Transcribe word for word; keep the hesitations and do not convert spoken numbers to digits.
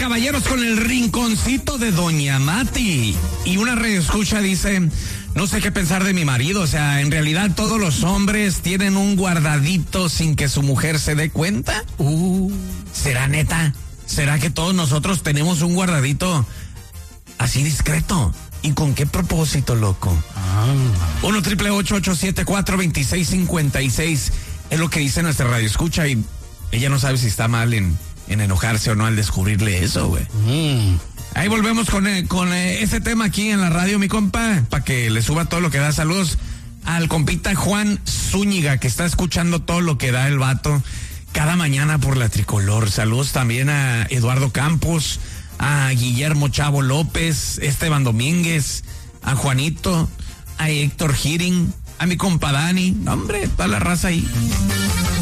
caballeros, con el rinconcito de Doña Mati. Y una radioescucha dice, no sé qué pensar de mi marido. O sea, en realidad todos los hombres tienen un guardadito sin que su mujer se dé cuenta. Uh, ¿será neta? ¿Será que todos nosotros tenemos un guardadito así discreto? ¿Y con qué propósito, loco? Ah. uno triple ocho ocho siete cuatro dos seis cinco seis es lo que dice nuestra radioescucha, y ella no sabe si está mal en, en enojarse o no al descubrirle eso, güey. Mm. Ahí volvemos con, eh, con eh, ese tema aquí en la radio, mi compa, para que le suba todo lo que da. Saludos al compita Juan Zúñiga, que está escuchando todo lo que da el vato cada mañana por la Tricolor. Saludos también a Eduardo Campos, a Guillermo Chavo López, Esteban Domínguez, a Juanito, a Héctor Giring, a mi compa Dani. Hombre, toda la raza ahí.